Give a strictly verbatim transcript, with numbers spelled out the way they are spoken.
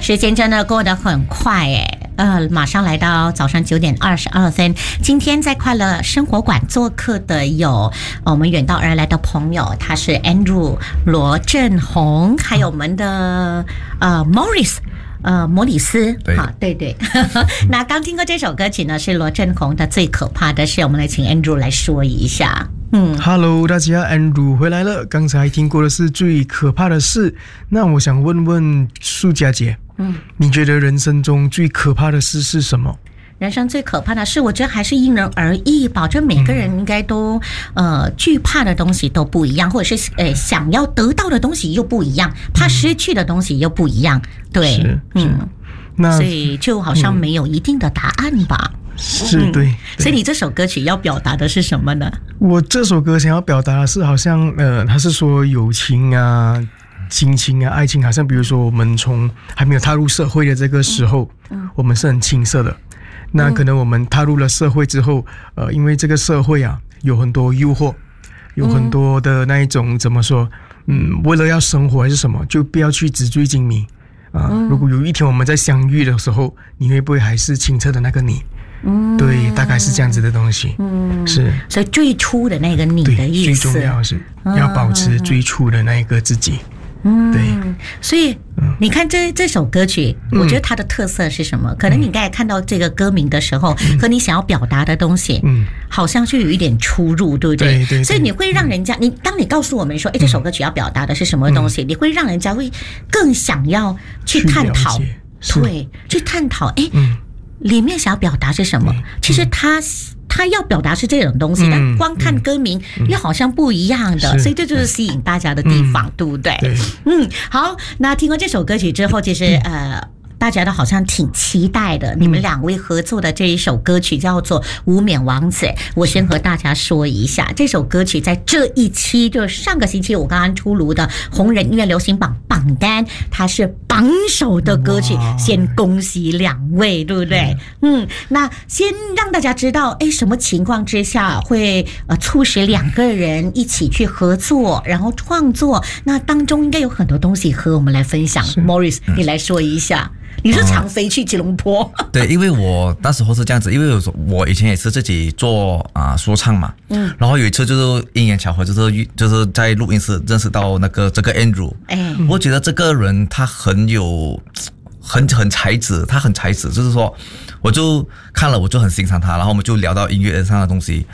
时间真的过得很快诶。呃，马上来到早上九点二十二分。今天在快乐生活馆做客的有我们远道而来的朋友，他是 Andrew 罗振宏，还有我们的呃 Morris。呃，摩里斯， 对， 好，对对。那刚听过这首歌曲呢，是罗振宏的《最可怕的事》，我们来请 Andrew 来说一下。嗯 ，Hello， 大家 ，Andrew 回来了。刚才听过的是最可怕的事，那我想问问素佳姐，嗯，你觉得人生中最可怕的事是什么？ 人生最可怕的事，我觉得还是因人而异，保证每个人应该都、嗯、呃惧怕的东西都不一样，或者是呃想要得到的东西又不一样，怕失去的东西又不一样，对， 是嗯， 那所以就好像没有一定的答案吧。嗯是对，对， 所以你这首歌曲要表达的是什么呢？ 我这首歌想要表达的是，好像呃，他是说友情啊、亲情啊、爱情，好像比如说我们从还没有踏入社会的这个时候，嗯、我们是很青涩的。那可能我们踏入了社会之后，呃，因为这个社会啊有很多诱惑，有很多的那一种怎么说，嗯，为了要生活还是什么，就不要去纸醉金迷啊、呃。如果有一天我们在相遇的时候，你会不会还是清澈的那个你？嗯，对，大概是这样子的东西。嗯，是。 所以最初的那个你的意思， 最重要是要保持最初的那一个自己。 嗯， 对， 所以你看这这首歌曲，我觉得它的特色是什么？嗯、可能你刚才看到这个歌名的时候，嗯、和你想要表达的东西，嗯，好像就有一点出入，对不对？ 对 对, 对。 所以你会让人家，你当你告诉我们说，哎，这首歌曲要表达的是什么东西，嗯、你会让人家会更想要去探讨，对，去探讨，哎，嗯、里面想要表达是什么？嗯、其实他。他要表达是这种东西，嗯、但光看歌名、嗯、又好像不一样的，所以这就是吸引大家的地方，嗯、对不对？ 对， 嗯，好，那听过这首歌曲之后，其实、嗯、呃。大家都好像挺期待的，你们两位合作的这一首歌曲叫做《无冕王子》。我先和大家说一下，这首歌曲在这一期，就是上个星期我刚刚出炉的红人音乐流行榜榜单，它是榜首的歌曲。先恭喜两位，对不对？嗯，那先让大家知道，哎，什么情况之下会呃促使两个人一起去合作，然后创作？那当中应该有很多东西和我们来分享。Morris， 你来说一下。你是常飞去吉隆坡、 呃？对，因为我那时候是这样子，因为我以前也是自己做啊、呃、说唱嘛，嗯，然后有一次就是因缘巧合，就是就是在录音室认识到那个这个 Andrew， 哎，我觉得这个人他很有很很才子，他很才子，就是说我就看了我就很欣赏他，然后我们就聊到音乐上的东西。